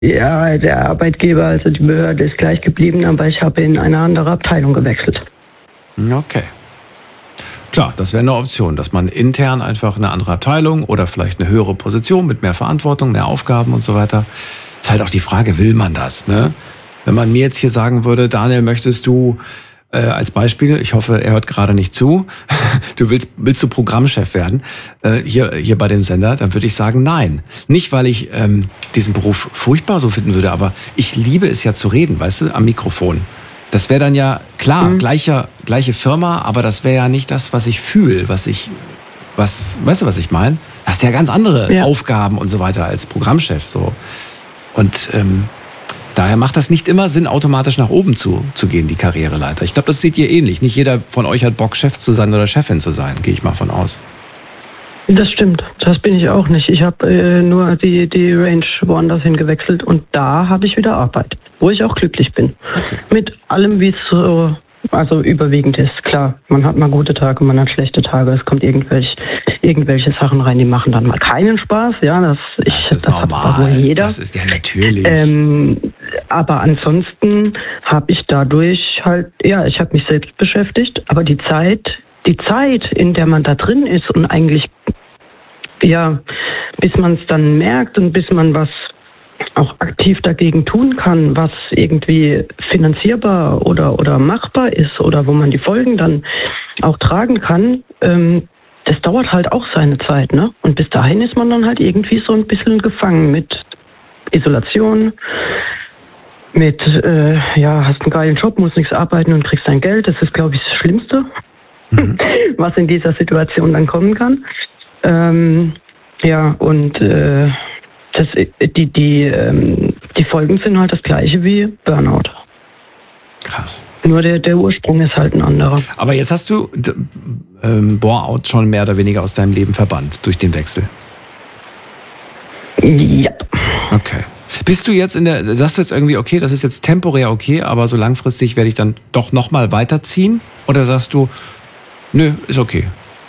Ja, der Arbeitgeber, also die Behörde ist gleich geblieben, aber ich habe in eine andere Abteilung gewechselt. Okay. Klar, das wäre eine Option, dass man intern einfach eine andere Abteilung oder vielleicht eine höhere Position mit mehr Verantwortung, mehr Aufgaben und so weiter. Ist halt auch die Frage, will man das, ne? Wenn man mir jetzt hier sagen würde, Daniel, möchtest du als Beispiel, ich hoffe, er hört gerade nicht zu, willst du Programmchef werden, hier bei dem Sender, dann würde ich sagen, nein. Nicht, weil ich diesen Beruf furchtbar so finden würde, aber ich liebe es ja zu reden, weißt du, am Mikrofon. Das wäre dann ja, klar, gleiche Firma, aber das wäre ja nicht das, was ich fühle, weißt du, was ich meine? Das hast ja ganz andere Aufgaben und so weiter als Programmchef, so. Und daher macht das nicht immer Sinn, automatisch nach oben zu gehen, die Karriereleiter. Ich glaube, das seht ihr ähnlich. Nicht jeder von euch hat Bock, Chef zu sein oder Chefin zu sein, gehe ich mal von aus. Das stimmt, das bin ich auch nicht. Ich habe nur die Range woanders hingewechselt und da habe ich wieder Arbeit, wo ich auch glücklich bin. Okay. Mit allem, wie es so, also überwiegend ist. Klar, man hat mal gute Tage, man hat schlechte Tage. Es kommt irgendwelche Sachen rein, die machen dann mal keinen Spaß. Ja, das ist normal. Hat wohl jeder. Das ist ja natürlich. Aber ansonsten habe ich dadurch halt, ich habe mich selbst beschäftigt, aber die Zeit, in der man da drin ist und eigentlich, bis man es dann merkt und bis man was auch aktiv dagegen tun kann, was irgendwie finanzierbar oder machbar ist oder wo man die Folgen dann auch tragen kann, das dauert halt auch seine Zeit, ne? Und bis dahin ist man dann halt irgendwie so ein bisschen gefangen mit Isolation, mit, hast einen geilen Job, musst nichts arbeiten und kriegst dein Geld. Das ist, glaube ich, das Schlimmste, was in dieser Situation dann kommen kann. Die Folgen sind halt das gleiche wie Burnout. Krass. Nur der Ursprung ist halt ein anderer. Aber jetzt hast du Bore-out schon mehr oder weniger aus deinem Leben verbannt durch den Wechsel. Ja. Okay. Bist du jetzt sagst du jetzt irgendwie, okay, das ist jetzt temporär okay, aber so langfristig werde ich dann doch nochmal weiterziehen? Oder sagst du, nö, ist okay?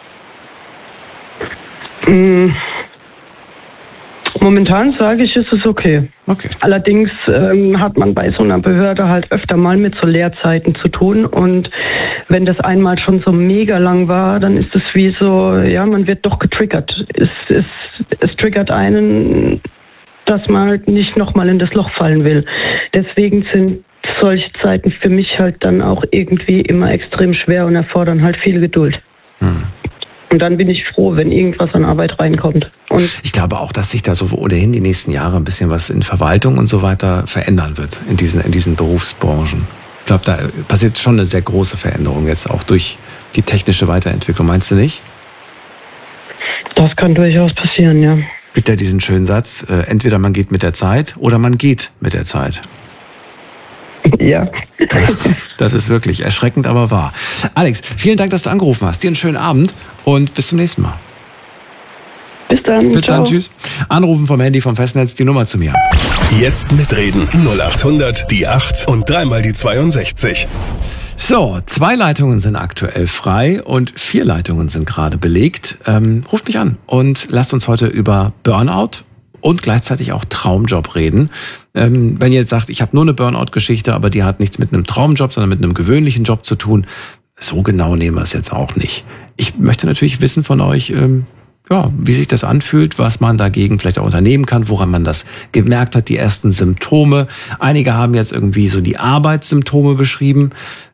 Momentan sage ich, ist es okay. Okay. Allerdings hat man bei so einer Behörde halt öfter mal mit so Leerzeiten zu tun und wenn das einmal schon so mega lang war, dann ist es wie so, man wird doch getriggert. Es triggert einen, dass man halt nicht nochmal in das Loch fallen will. Deswegen sind solche Zeiten für mich halt dann auch irgendwie immer extrem schwer und erfordern halt viel Geduld. Und dann bin ich froh, wenn irgendwas an Arbeit reinkommt. Und ich glaube auch, dass sich da so ohnehin die nächsten Jahre ein bisschen was in Verwaltung und so weiter verändern wird in diesen Berufsbranchen. Ich glaube, da passiert schon eine sehr große Veränderung jetzt auch durch die technische Weiterentwicklung. Meinst du nicht? Das kann durchaus passieren, ja. Gibt ja diesen schönen Satz, entweder man geht mit der Zeit oder man geht mit der Zeit. Ja. Das ist wirklich erschreckend, aber wahr. Alex, vielen Dank, dass du angerufen hast. Dir einen schönen Abend und bis zum nächsten Mal. Bis dann. Bis dann, tschüss. Anrufen vom Handy vom Festnetz, die Nummer zu mir. Jetzt mitreden. 0800 die 8 und dreimal die 62. So, 2 Leitungen sind aktuell frei und 4 Leitungen sind gerade belegt. Ruft mich an und lasst uns heute über Burnout und gleichzeitig auch Traumjob reden. Wenn ihr jetzt sagt, ich habe nur eine Burnout-Geschichte, aber die hat nichts mit einem Traumjob, sondern mit einem gewöhnlichen Job zu tun, so genau nehmen wir es jetzt auch nicht. Ich möchte natürlich wissen von euch, wie sich das anfühlt, was man dagegen vielleicht auch unternehmen kann, woran man das gemerkt hat, die ersten Symptome. Einige haben jetzt irgendwie so die Arbeitssymptome beschrieben,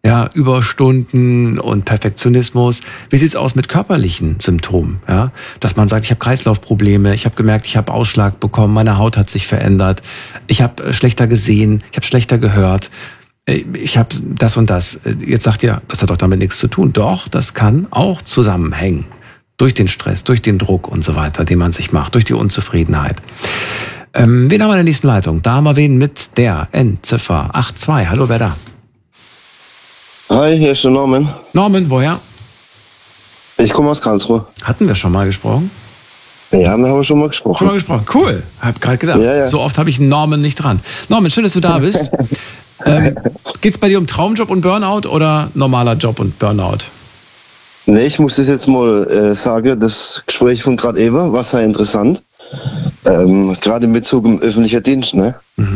Überstunden und Perfektionismus. Wie sieht's aus mit körperlichen Symptomen? Ja, dass man sagt, ich habe Kreislaufprobleme, ich habe gemerkt, ich habe Ausschlag bekommen, meine Haut hat sich verändert, ich habe schlechter gesehen, ich habe schlechter gehört. Ich habe das und das. Jetzt sagt ihr, das hat doch damit nichts zu tun. Doch, das kann auch zusammenhängen. Durch den Stress, durch den Druck und so weiter, den man sich macht, durch die Unzufriedenheit. Wen haben wir in der nächsten Leitung? Da haben wir wen mit der Endziffer 82. Hallo, wer da? Hi, hier ist der Norman. Norman, woher? Ich komme aus Karlsruhe. Hatten wir schon mal gesprochen? Ja, da haben wir schon mal gesprochen. Cool. Hab gerade gedacht. Ja. So oft habe ich einen Norman nicht dran. Norman, schön, dass du da bist. Geht's bei dir um Traumjob und Burnout oder normaler Job und Burnout? Nee, ich muss das jetzt mal sagen, das Gespräch von gerade eben war sehr interessant. Gerade in Bezug im öffentlichen Dienst, ne?